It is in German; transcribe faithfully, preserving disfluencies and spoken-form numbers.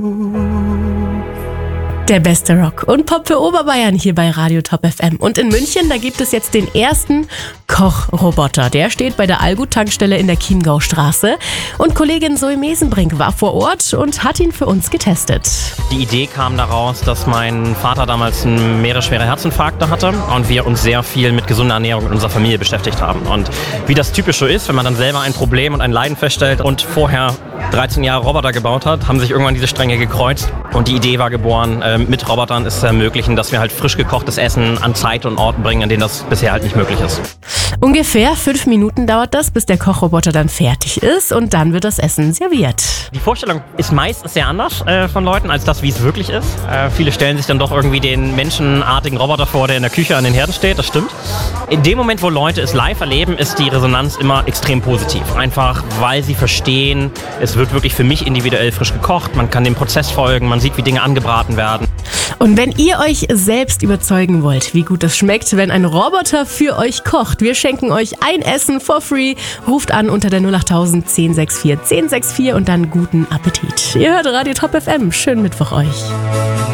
Der beste Rock und Pop für Oberbayern hier bei Radio Top F M. Und in München, da gibt es jetzt den ersten Kochroboter. Der steht bei der Allgut-Tankstelle in der Chiemgaustraße. Und Kollegin Zoe Mesenbrink war vor Ort und hat ihn für uns getestet. Die Idee kam daraus, dass mein Vater damals einen mehrere Herzinfarkte hatte und wir uns sehr viel mit gesunder Ernährung in unserer Familie beschäftigt haben. Und wie das typisch so ist, wenn man dann selber ein Problem und ein Leiden feststellt und vorher dreizehn Jahre Roboter gebaut hat, haben sich irgendwann diese Stränge gekreuzt und die Idee war geboren, äh, mit Robotern es zu ermöglichen, dass wir halt frisch gekochtes Essen an Zeit und Orten bringen, an denen das bisher halt nicht möglich ist. Ungefähr fünf Minuten dauert das, bis der Kochroboter dann fertig ist und dann wird das Essen serviert. Die Vorstellung ist meistens sehr anders äh, von Leuten, als das, wie es wirklich ist. Äh, viele stellen sich dann doch irgendwie den menschenartigen Roboter vor, der in der Küche an den Herden steht, das stimmt. In dem Moment, wo Leute es live erleben, ist die Resonanz immer extrem positiv. Einfach, weil sie verstehen, es wird wirklich für mich individuell frisch gekocht, man kann dem Prozess folgen, man sieht, wie Dinge angebraten werden. Und wenn ihr euch selbst überzeugen wollt, wie gut es schmeckt, wenn ein Roboter für euch kocht, wir schenken euch ein Essen for free. Ruft an unter der null acht null null eins sechs vier eins sechs vier und dann guten Appetit. Ihr hört Radio Top F M. Schönen Mittwoch euch.